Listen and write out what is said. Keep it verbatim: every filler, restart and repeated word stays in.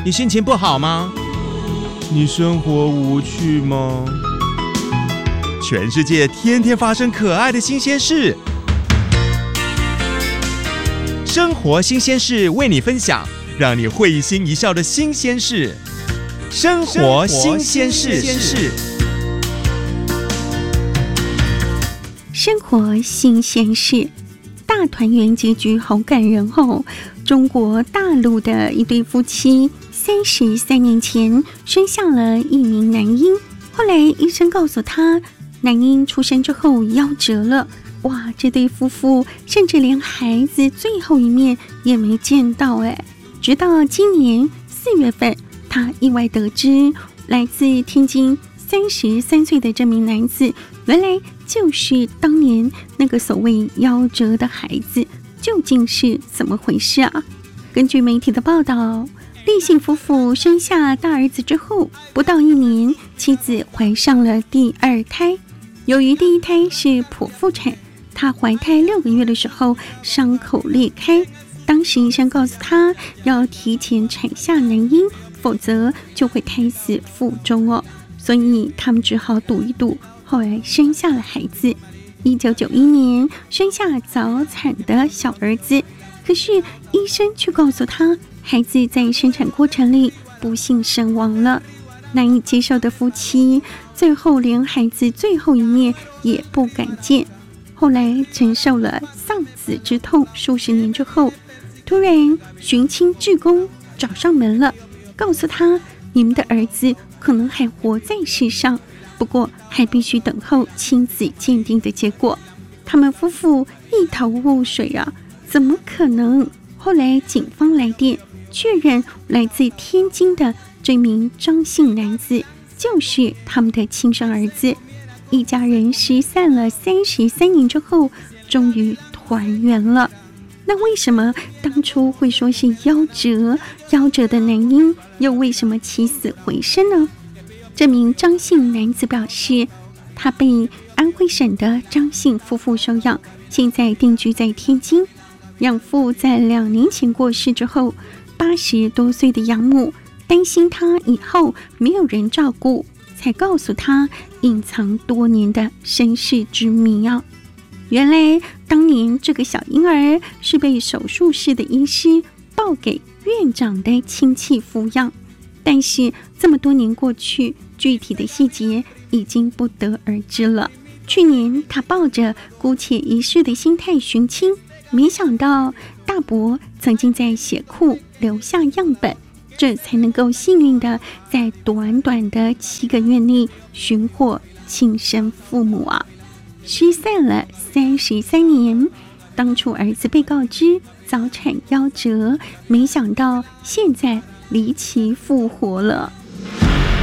你心情不好吗？你生活无趣吗？全世界天天发生可爱的新鲜事，生活新鲜事为你分享，让你会心一笑的新鲜事。生活新鲜事， 生活新鲜事，大团圆结局好感人哦！中国大陆的一对夫妻，三十三年前生下了一名男婴，后来医生告诉他，男婴出生之后夭折了。哇，这对夫妇甚至连孩子最后一面也没见到哎！直到今年四月份，他意外得知，来自天津三十三岁的这名男子，原来就是当年那个所谓夭折的孩子，究竟是怎么回事啊？根据媒体的报道，立信夫妇生下大儿子之后，不到一年，妻子怀上了第二胎。由于第一胎是剖腹产，她怀胎六个月的时候伤口裂开，当时医生告诉她要提前产下男婴，否则就会胎死腹中哦。所以他们只好赌一赌，后来生下了孩子。一九九一年生下早产的小儿子，可是医生却告诉他，孩子在生产过程里不幸身亡了。难以接受的夫妻，最后连孩子最后一面也不敢见。后来承受了丧子之痛数十年之后，突然寻亲志工找上门了，告诉他，你们的儿子可能还活在世上，不过还必须等候亲子鉴定的结果。他们夫妇一头雾水啊，怎么可能？后来警方来电确认，来自天津的这名张姓男子就是他们的亲生儿子。一家人失散了三十三年之后，终于团圆了。那为什么当初会说是夭折？夭折的男婴又为什么起死回生呢？这名张姓男子表示，他被安徽省的张姓夫妇收养，现在定居在天津。养父在两年前过世之后，八十多岁的养母担心他以后没有人照顾，才告诉他隐藏多年的身世之谜啊。原来当年这个小婴儿是被手术室的医师报给院长的亲戚抚养，但是这么多年过去，具体的细节已经不得而知了。去年他抱着姑且一试的心态寻亲，没想到大伯曾经在血库留下样本，这才能够幸运的在短短的七个月内寻获亲生父母啊！失散了三十三年，当初儿子被告知早产夭折，没想到现在离奇复活了。